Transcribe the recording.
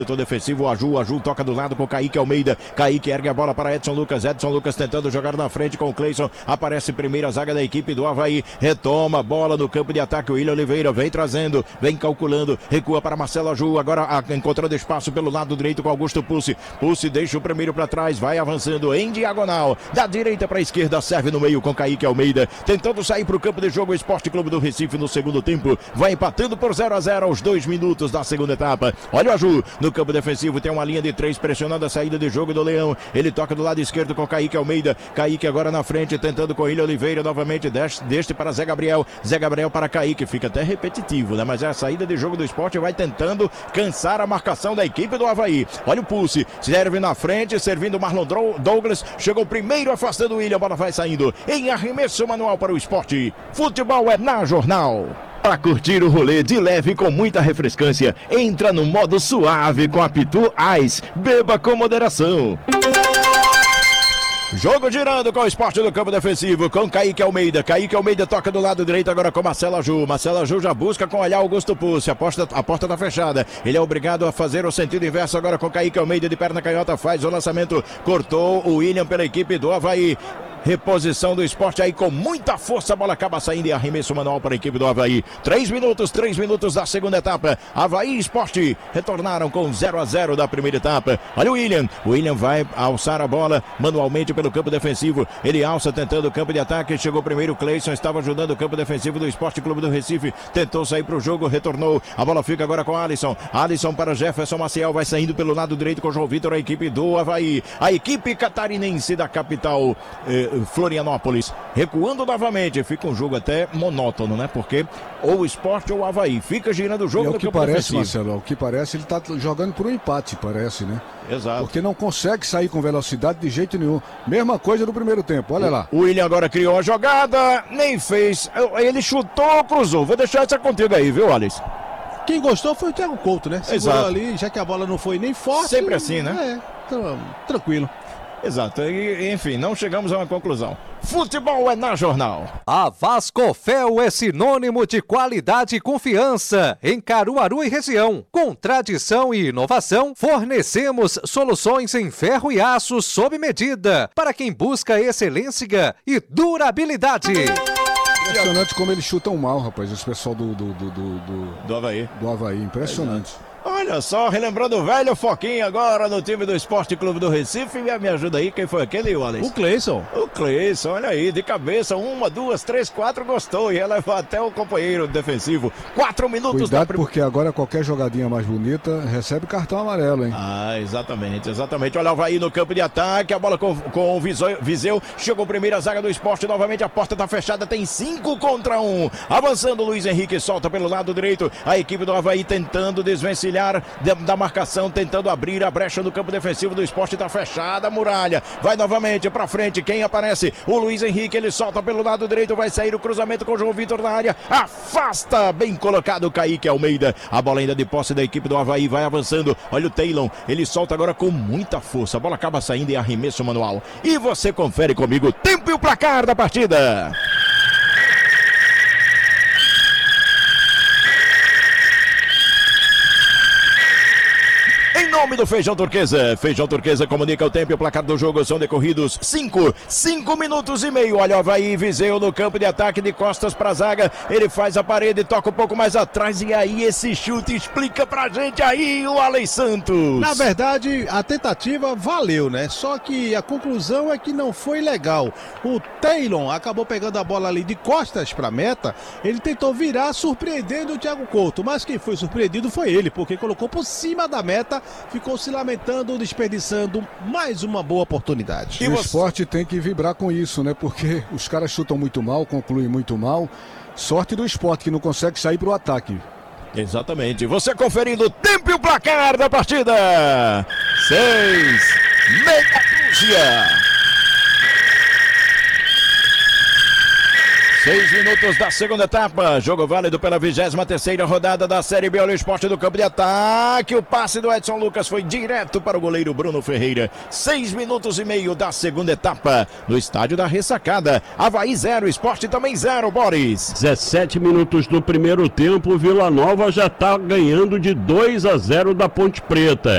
Setor defensivo, o Aju toca do lado com o Kaique Almeida. Kaique ergue a bola para Edson Lucas tentando jogar na frente com o Cleison. Aparece primeiro a zaga da equipe do Avaí. Retoma a bola no campo de ataque. O William Oliveira vem trazendo, vem calculando. Recua para Marcelo Aju. Agora encontrando espaço pelo lado direito com Augusto Pulse. Pulse deixa o primeiro para trás. Vai avançando em diagonal. Da direita para a esquerda. Serve no meio com Kaique Almeida. Tentando sair para o campo de jogo. O Esporte Clube do Recife no segundo tempo. Vai empatando por 0-0 aos 2 minutos da segunda etapa. Olha o Aju no campo defensivo, tem uma linha de 3 pressionando a saída de jogo do Leão. Ele toca do lado esquerdo com Kaique Almeida. Kaique agora na frente, tentando com William Oliveira novamente, deste para Zé Gabriel. Zé Gabriel para Kaique, fica até repetitivo, né? Mas é a saída de jogo do Esporte, vai tentando cansar a marcação da equipe do Avaí. Olha o Pulse, serve na frente, servindo o Marlon Douglas. Chegou primeiro, afastando o William, a bola vai saindo em arremesso manual para o Esporte. Futebol é na Jornal. Para curtir o rolê de leve com muita refrescância, entra no modo suave com a Pitu Ice. Beba com moderação. Jogo girando com o Esporte do campo defensivo, com Kaique Almeida. Kaique Almeida toca do lado direito agora com Marcelo Aju. Marcelo Aju já busca com olhar Augusto Pulse. A porta está fechada. Ele é obrigado a fazer o sentido inverso agora com Kaique Almeida de perna canhota. Faz o lançamento. Cortou o William pela equipe do Avaí. Reposição do Esporte aí com muita força, a bola acaba saindo e arremesso manual para a equipe do Avaí. 3 minutos da segunda etapa. Avaí e Esporte retornaram com 0-0 da primeira etapa. Olha o William vai alçar a bola manualmente pelo campo defensivo. Ele alça tentando o campo de ataque. Chegou primeiro o Cleison, estava ajudando o campo defensivo do Esporte Clube do Recife. Tentou sair para o jogo, retornou. A bola fica agora com Alisson. Alisson para Jefferson Maciel, vai saindo pelo lado direito com João Vitor, a equipe do Avaí. A equipe catarinense da capital Florianópolis, recuando novamente. Fica um jogo até monótono, né? Porque ou o Esporte ou o Avaí fica girando o jogo do campo defensivo. Marcelo, o que parece, ele tá jogando por um empate, parece, né? Exato. Porque não consegue sair com velocidade de jeito nenhum. Mesma coisa no primeiro tempo, olha lá. O William agora criou a jogada, nem fez. Ele chutou, cruzou. Vou deixar essa contigo aí, viu, Alisson? Quem gostou foi o Thiago Couto, né? Segurou Exato. ali, já que a bola não foi nem forte. Sempre assim, né? Então, tranquilo. Exato, e, enfim, não chegamos a uma conclusão. Futebol é na Jornal. A Vascofel é sinônimo de qualidade e confiança em Caruaru e região. Com tradição e inovação, fornecemos soluções em ferro e aço sob medida para quem busca excelência e durabilidade. Impressionante como eles chutam mal, rapaz, esse pessoal do Avaí. Do Avaí, impressionante. Olha só, relembrando o velho Foquinha agora no time do Esporte Clube do Recife. Me ajuda aí, quem foi aquele, Wallace? O Cleison. O Cleison, olha aí, de cabeça, 1, 2, 3, 4, gostou. E ela levou até o companheiro defensivo. 4 minutos Cuidado, porque agora qualquer jogadinha mais bonita recebe cartão amarelo, hein? Ah, exatamente. Olha o Avaí no campo de ataque, a bola com o Viseu. Chegou primeiro a zaga do Esporte, novamente a porta tá fechada, tem 5 contra 1. Avançando, Luiz Henrique solta pelo lado direito. A equipe do Avaí tentando desvencilhar da marcação, tentando abrir a brecha no campo defensivo do Esporte, tá fechada a muralha, vai novamente pra frente, quem aparece? O Luiz Henrique, ele solta pelo lado direito, vai sair o cruzamento com o João Vitor na área, afasta, bem colocado o Kaique Almeida, a bola ainda de posse da equipe do Avaí, vai avançando, olha o Taylor, ele solta agora com muita força, a bola acaba saindo em arremesso manual, e você confere comigo o tempo e o placar da partida. Em nome do Feijão Turquesa comunica o tempo e o placar do jogo. São decorridos 5 minutos e meio. Olha o Avaí, Viseu no campo de ataque, de costas pra zaga, ele faz a parede, toca um pouco mais atrás e aí esse chute, explica pra gente aí o Alex Santos. Na verdade, a tentativa valeu, né? Só que a conclusão é que não foi legal. O Taylor acabou pegando a bola ali de costas pra meta, ele tentou virar surpreendendo o Thiago Couto, mas quem foi surpreendido foi ele, porque colocou por cima da meta, ficou se lamentando, desperdiçando mais uma boa oportunidade. E o Esporte tem que vibrar com isso, né? Porque os caras chutam muito mal, concluem muito mal. Sorte do Esporte que não consegue sair pro ataque. Exatamente. Você conferindo o tempo e o placar da partida. 6, meia dúzia. 6 minutos da segunda etapa, jogo válido pela 23ª rodada da Série B. Olha o Esporte do campo de ataque, o passe do Edson Lucas foi direto para o goleiro Bruno Ferreira. 6 minutos e meio da segunda etapa, no estádio da Ressacada. Avaí 0, Esporte também 0, Boris. 17 minutos do primeiro tempo, Vila Nova já está ganhando de 2-0 da Ponte Preta.